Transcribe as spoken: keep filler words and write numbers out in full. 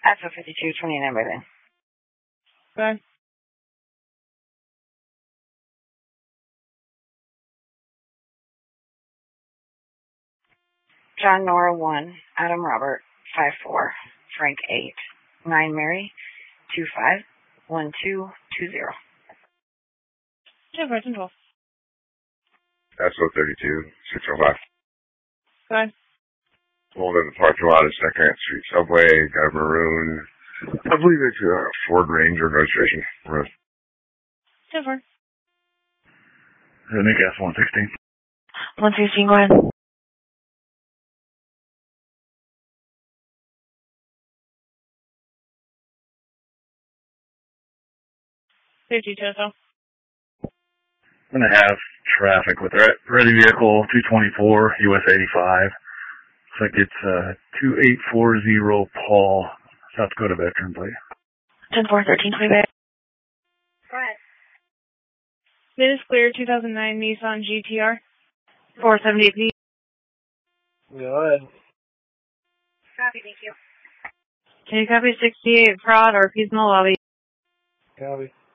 F O fifty-two twenty-nine by then. Bye. John Nora one, Adam Robert five four, Frank eight, nine Mary two five, one two two zero. ten four, ten twelve. S O thirty-two six oh five. Bye. Pulled in the parking lot of Second Street Subway, got a maroon. I believe it's a Ford Ranger registration. ten four. Nick S one sixteen. one sixteen, go ahead. Safety Total. I'm going to have traffic with re- ready vehicle two twenty-four, U S eighty-five. Looks like it's uh, two eight four zero Paul, South Dakota veteran, please. ten four thirteen, twenty back. Go ahead. Mid is clear, two thousand nine Nissan G T R. four seventy P. Go ahead. Copy, thank you. Can you copy sixty-eight fraud or peace in the lobby? Copy.